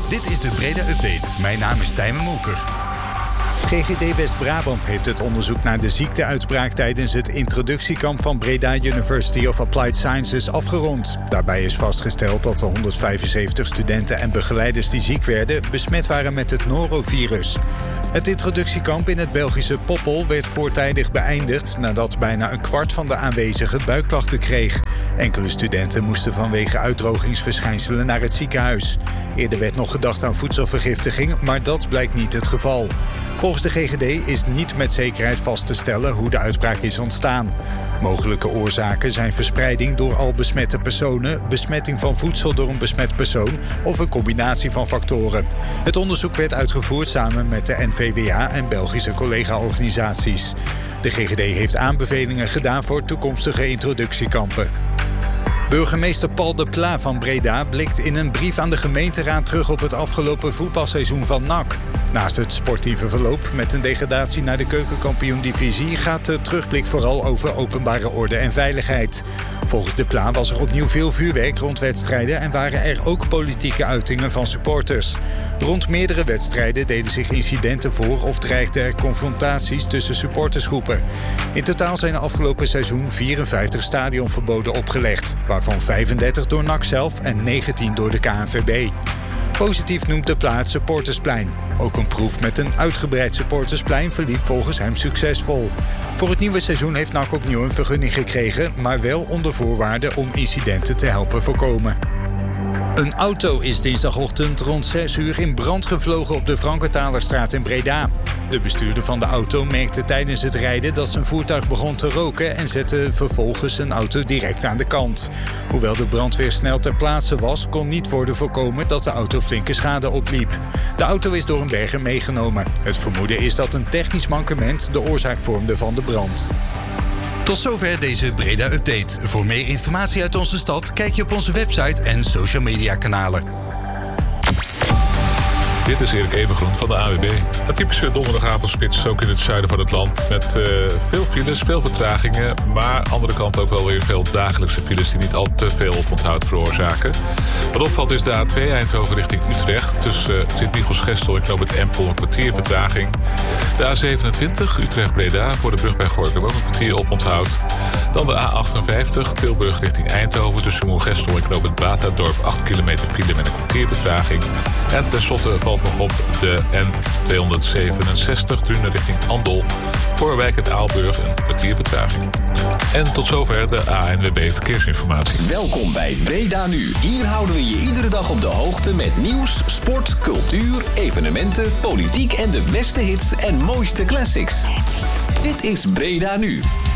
Dit is de Breda Update. Mijn naam is Tijmen Molker. GGD West-Brabant heeft het onderzoek naar de ziekteuitbraak tijdens het introductiekamp van Breda University of Applied Sciences afgerond. Daarbij is vastgesteld dat de 175 studenten en begeleiders die ziek werden besmet waren met het norovirus. Het introductiekamp in het Belgische Poppel werd voortijdig beëindigd nadat bijna een kwart van de aanwezigen buikklachten kreeg. Enkele studenten moesten vanwege uitdrogingsverschijnselen naar het ziekenhuis. Eerder werd nog gedacht aan voedselvergiftiging, maar dat blijkt niet het geval. Volgens de GGD is niet met zekerheid vast te stellen hoe de uitbraak is ontstaan. Mogelijke oorzaken zijn verspreiding door al besmette personen, besmetting van voedsel door een besmet persoon of een combinatie van factoren. Het onderzoek werd uitgevoerd samen met de NVWA en Belgische collega-organisaties. De GGD heeft aanbevelingen gedaan voor toekomstige introductiekampen. Burgemeester Paul de Pla van Breda blikt in een brief aan de gemeenteraad terug op het afgelopen voetbalseizoen van NAC. Naast het sportieve verloop met een degradatie naar de keukenkampioen-divisie gaat de terugblik vooral over openbare orde en veiligheid. Volgens de Pla was er opnieuw veel vuurwerk rond wedstrijden en waren er ook politieke uitingen van supporters. Rond meerdere wedstrijden deden zich incidenten voor of dreigden er confrontaties tussen supportersgroepen. In totaal zijn er afgelopen seizoen 54 stadionverboden opgelegd, waarvan 35 door NAC zelf en 19 door de KNVB. Positief noemt de Pla het Supportersplein. Ook een proef met een uitgebreid supportersplein verliep volgens hem succesvol. Voor het nieuwe seizoen heeft NAC opnieuw een vergunning gekregen, maar wel onder voorwaarden om incidenten te helpen voorkomen. Een auto is dinsdagochtend rond 6 uur in brand gevlogen op de Frankenthalerstraat in Breda. De bestuurder van de auto merkte tijdens het rijden dat zijn voertuig begon te roken en zette vervolgens zijn auto direct aan de kant. Hoewel de brandweer snel ter plaatse was, kon niet worden voorkomen dat de auto flinke schade opliep. De auto is door een berger meegenomen. Het vermoeden is dat een technisch mankement de oorzaak vormde van de brand. Tot zover deze Breda Update. Voor meer informatie uit onze stad kijk je op onze website en social media kanalen. Dit is Erik Evengroen van de AWB. Een typische donderdagavondspits, ook in het zuiden van het land. Met veel files, veel vertragingen. Maar aan de andere kant ook wel weer veel dagelijkse files die niet al te veel oponthoud veroorzaken. Wat opvalt is de A2 Eindhoven richting Utrecht. Tussen Sint-Michels-Gestel en Knoop het Empel een kwartier vertraging. De A27 Utrecht-Breda voor de brug bij Gorinchem ook een kwartier oponthoud. Dan de A58 Tilburg richting Eindhoven tussen Moergestel en Knoop het Batadorp 8 kilometer file met een kwartier vertraging. En tenslotte valt nog op de N267 Drunen richting Andel. Voor Wijk en Aalburg een kwartier vertraging. En tot zover de ANWB Verkeersinformatie. Welkom bij Breda Nu. Hier houden we je iedere dag op de hoogte met nieuws, sport, cultuur, evenementen, politiek en de beste hits en mooiste classics. Dit is Breda Nu.